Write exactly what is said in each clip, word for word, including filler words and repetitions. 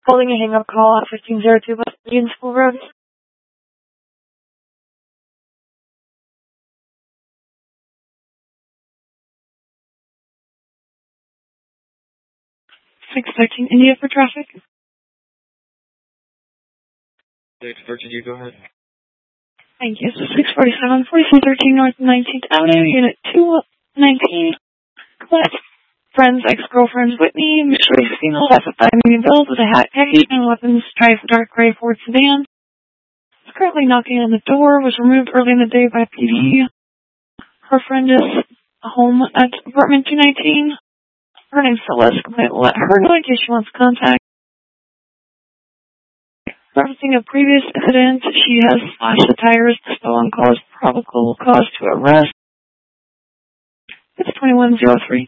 Holding a hang-up call at fifteen oh two West Union School Road. six thirteen India for traffic. six thirteen, you go ahead. Thank you. So six forty-seven, forty-seven thirteen North nineteenth Avenue, Unit two nineteen. Class. Friends, ex-girlfriends, Whitney, Michelle Casino, left with diamond bills with a hat, khaki, and weapons, drive dark gray Ford sedan. Is currently knocking on the door, was removed early in the day by P D. Her friend is home at apartment two nineteen. Her name's Celeste. Might let her know in case she wants contact. Referencing a previous incident, she has slashed the tires. The stolen cause probable cause to arrest. It's twenty-one oh three.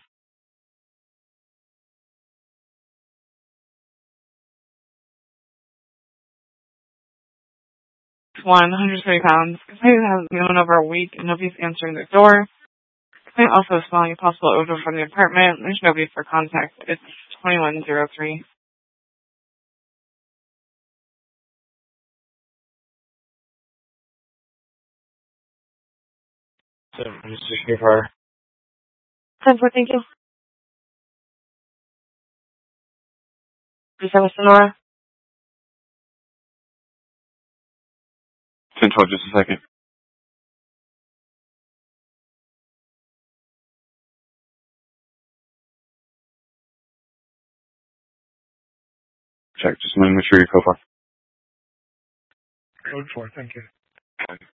One, one hundred twenty pounds. Complaint has been on over a week and nobody's answering the door. Complaint also smelling a possible odor from the apartment. There's nobody for contact. It's twenty-one oh three. So, I'm just checking for her. ten four, thank you. Please have a Sonora. ten twelve, just a second. Check, just want to make sure you're co-far. Code four, thank you.